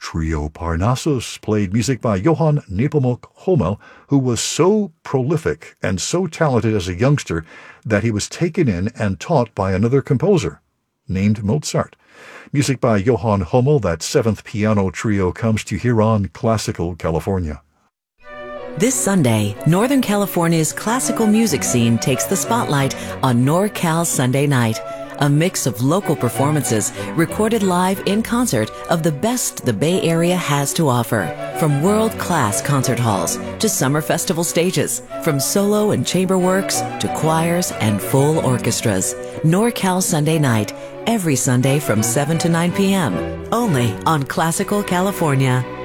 Trio Parnassus played music by Johann Nepomuk Hummel, who was so prolific and so talented as a youngster that he was taken in and taught by another composer named Mozart. Music by Johann Hummel, that seventh piano trio, comes to here on Classical California. This Sunday, Northern California's classical music scene takes the spotlight on NorCal Sunday Night, a mix of local performances recorded live in concert of the best the Bay Area has to offer. From world-class concert halls to summer festival stages, from solo and chamber works to choirs and full orchestras. NorCal Sunday Night, every Sunday from 7 to 9 p.m., only on Classical California.